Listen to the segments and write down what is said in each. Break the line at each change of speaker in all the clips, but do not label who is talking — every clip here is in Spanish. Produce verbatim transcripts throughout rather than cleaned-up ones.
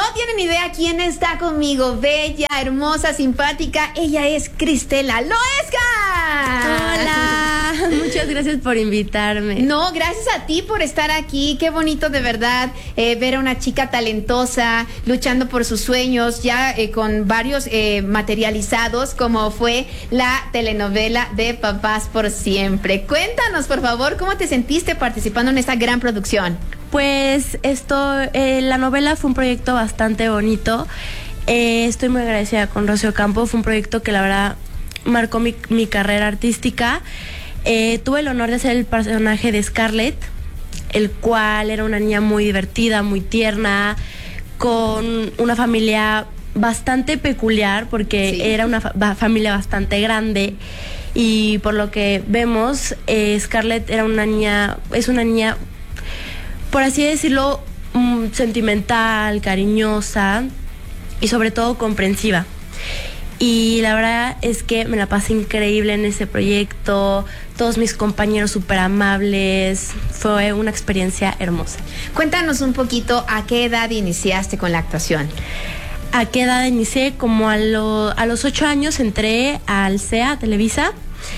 No tienen idea quién está conmigo. Bella, hermosa, simpática. Ella es Cristela Loesca.
Hola, muchas gracias por invitarme.
No, gracias a ti por estar aquí. Qué bonito de verdad eh, ver a una chica talentosa luchando por sus sueños, ya eh, con varios eh, materializados, como fue la telenovela de Papás por Siempre. Cuéntanos, por favor, ¿cómo te sentiste participando en esta gran producción?
Pues esto, eh, la novela fue un proyecto bastante bonito. Eh, estoy muy agradecida con Rocío Campo. Fue un proyecto que la verdad marcó mi, mi carrera artística. Eh, tuve el honor de ser el personaje de Scarlett, el cual era una niña muy divertida, muy tierna, con una familia bastante peculiar, porque sí. era una fa familia bastante grande. Y por lo que vemos, eh, Scarlett era una niña, es una niña, por así decirlo, um, sentimental, cariñosa y sobre todo comprensiva. Y la verdad es que me la pasé increíble en ese proyecto, todos mis compañeros súper amables, fue una experiencia hermosa.
Cuéntanos un poquito, ¿a qué edad iniciaste con la actuación?
¿A qué edad inicié? Como a, lo, a los ocho años entré al C E A, Televisa,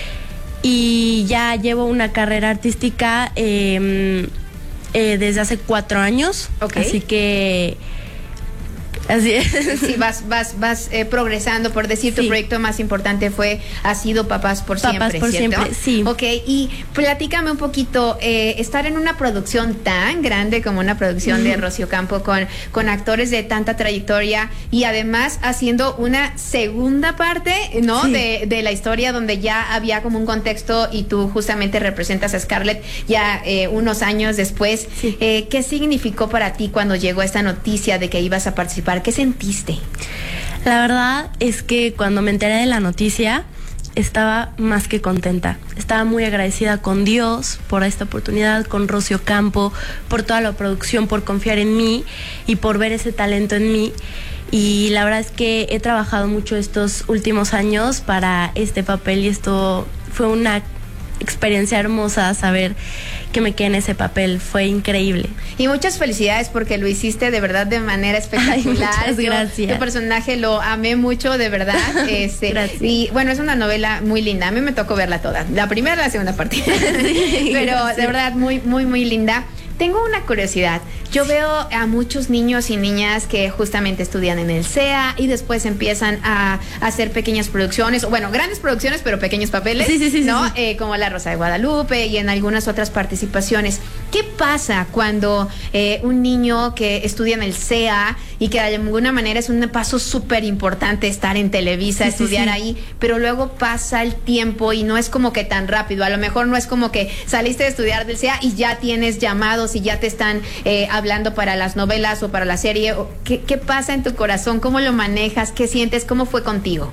y ya llevo una carrera artística eh, eh, desde hace cuatro años,
okay.
Así que... Así es.
Sí, vas, vas, vas eh, progresando, por decir, tu
sí.
proyecto más importante fue, ha sido Papás por Siempre,
Papás por
¿cierto?
Siempre, sí.
Ok, y platícame un poquito, eh, estar en una producción tan grande como una producción mm. de Rocío Campo, con, con actores de tanta trayectoria, y además haciendo una segunda parte, ¿no? Sí. De, de la historia, donde ya había como un contexto y tú justamente representas a Scarlett ya eh, unos años después.
Sí.
Eh, ¿Qué significó para ti cuando llegó esta noticia de que ibas a participar? ¿Qué sentiste?
La verdad es que cuando me enteré de la noticia estaba más que contenta. Estaba muy agradecida con Dios por esta oportunidad, con Rocío Campo, por toda la producción, por confiar en mí y por ver ese talento en mí. Y la verdad es que he trabajado mucho estos últimos años para este papel y esto fue una experiencia hermosa, saber que me quedé en ese papel, fue increíble.
Y muchas felicidades porque lo hiciste de verdad de manera espectacular.
Ay, muchas gracias.
Tu personaje lo amé mucho, de verdad. Este,
gracias.
Y bueno, es una novela muy linda. A mí me tocó verla toda, la primera y la segunda parte. Sí, pero gracias. De verdad muy, muy, muy linda. Tengo una curiosidad. Yo veo a muchos niños y niñas que justamente estudian en el C E A y después empiezan a, a hacer pequeñas producciones, bueno, grandes producciones, pero pequeños papeles,
sí, sí, sí,
¿no?
Sí, sí.
Eh, como La Rosa de Guadalupe y en algunas otras participaciones. ¿Qué pasa cuando eh, un niño que estudia en el C E A y que de alguna manera es un paso súper importante estar en Televisa, sí, estudiar sí, sí. ahí, pero luego pasa el tiempo y no es como que tan rápido? A lo mejor no es como que saliste de estudiar del C E A y ya tienes llamados y ya te están eh, hablando para las novelas o para la serie. ¿Qué, ¿Qué pasa en tu corazón? ¿Cómo lo manejas? ¿Qué sientes? ¿Cómo fue contigo?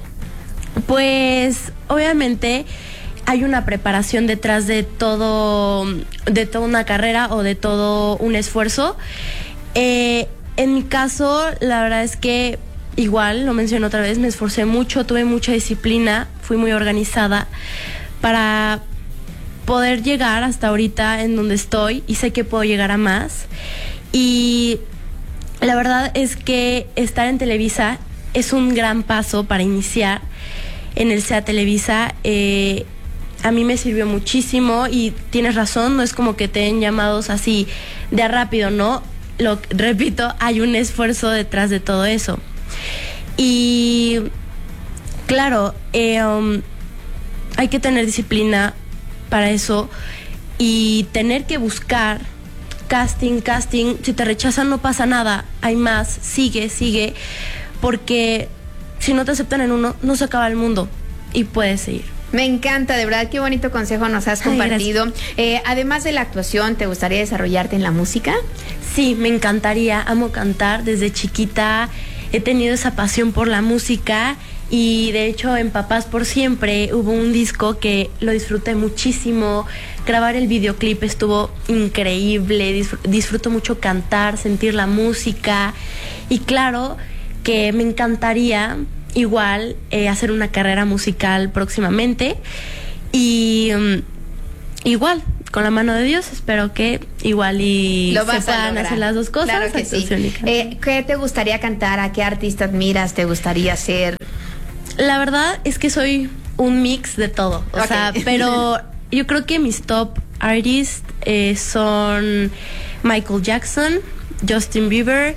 Pues obviamente hay una preparación detrás de todo, de toda una carrera o de todo un esfuerzo. Eh, en mi caso, la verdad es que igual, lo menciono otra vez, me esforcé mucho, tuve mucha disciplina, fui muy organizada para poder llegar hasta ahorita en donde estoy, y sé que puedo llegar a más. Y la verdad es que estar en Televisa es un gran paso para iniciar en el C E A Televisa. Eh, a mí me sirvió muchísimo y tienes razón, no es como que te den llamados así de rápido, ¿no? Lo repito, hay un esfuerzo detrás de todo eso. Y claro, eh, um, hay que tener disciplina para eso y tener que buscar casting, casting. Si te rechazan no pasa nada, hay más, sigue, sigue, porque si no te aceptan en uno, no se acaba el mundo y puedes seguir.
Me encanta, de verdad, qué bonito consejo nos has compartido. Ay, eh, además de la actuación, ¿te gustaría desarrollarte en la música?
Sí, me encantaría, amo cantar, desde chiquita he tenido esa pasión por la música. Y de hecho en Papás por Siempre hubo un disco que lo disfruté muchísimo. Grabar el videoclip estuvo increíble. Disfr- disfruto mucho cantar, sentir la música. Y claro que me encantaría igual eh, hacer una carrera musical próximamente. Y um, igual con la mano de Dios, espero que igual y
Lo
se
vas a
puedan
lograr.
hacer las dos cosas.
Claro que sí.
actuación y canto.
Eh, ¿Qué te gustaría cantar? ¿A qué artista admiras? ¿Te gustaría ser?
La verdad es que soy un mix de todo, o
Ok.
sea, pero yo creo que mis top artists eh, son Michael Jackson, Justin Bieber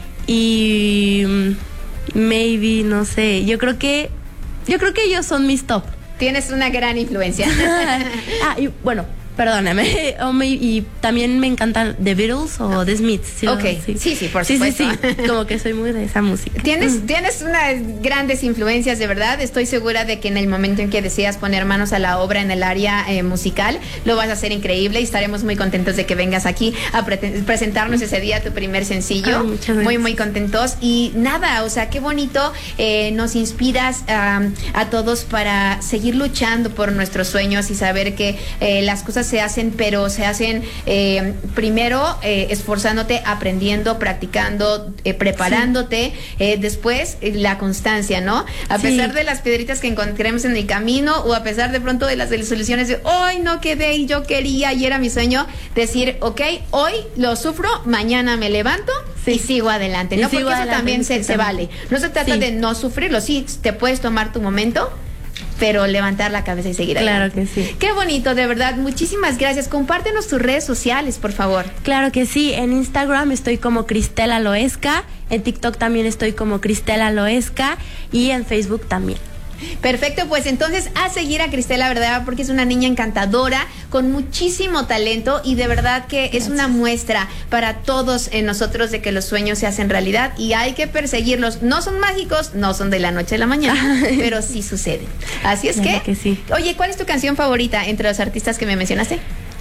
y mm, maybe, no sé, yo creo que yo creo que ellos son mis top.
Tienes una gran influencia.
ah, y bueno, perdóname, o me- y también me encantan The Beatles o The Smiths. ¿Sí,
Ok,
sí.
sí, sí, por
sí,
supuesto.
Sí, sí, como que soy muy de esa música.
Tienes, tienes unas grandes influencias, de verdad. Estoy segura de que en el momento en que decidas poner manos a la obra en el área eh, musical, lo vas a hacer increíble y estaremos muy contentos de que vengas aquí a pre presentarnos ese día tu primer sencillo.
Ay, muchas gracias.
Muy, muy contentos. Y nada, o sea, qué bonito. Eh, nos inspiras um, a todos para seguir luchando por nuestros sueños y saber que eh, las cosas se hacen, pero se hacen eh, primero eh, esforzándote, aprendiendo, practicando, eh, preparándote, eh, después eh, la constancia, ¿no? A
Sí.
pesar de las piedritas que encontremos en el camino o a pesar de pronto de las soluciones de hoy no quedé y yo quería y era mi sueño, decir, ok, hoy lo sufro, mañana me levanto
Sí.
y sigo adelante,
Y
¿no?
sigo
Porque eso
adelante,
también se, se vale. No se trata
Sí.
de no sufrirlo, sí, te puedes tomar tu momento, pero levantar la cabeza y seguir
Claro
adelante.
que sí.
Qué bonito, de verdad. Muchísimas gracias. Compártenos tus redes sociales, por favor.
Claro que sí, en Instagram estoy como Cristela Loesca, en TikTok también estoy como Cristela Loesca y en Facebook también.
Perfecto, pues entonces a seguir a Cristela, ¿verdad? Porque es una niña encantadora, con muchísimo talento y de verdad que es una muestra para todos eh, nosotros de que los sueños se hacen realidad y hay que perseguirlos. No son mágicos, no son de la noche a la mañana, pero sí suceden. Así es
Claro
que,
que sí.
Oye, ¿cuál es tu canción favorita entre los artistas que me mencionaste?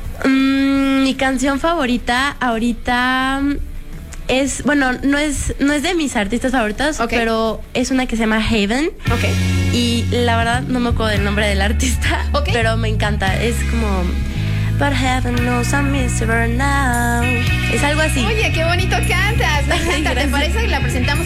Mm, mi canción favorita ahorita mm, es, bueno, no es, no es de mis artistas favoritos,
Ok.
pero es una que se llama Haven.
Ok.
Y la verdad no me acuerdo del nombre del artista,
Ok.
pero me encanta. Es como But heaven knows I miss her now. Es algo así.
Oye, qué bonito cantas. Me encanta. ¿Te
Gracias.
parece que la presentamos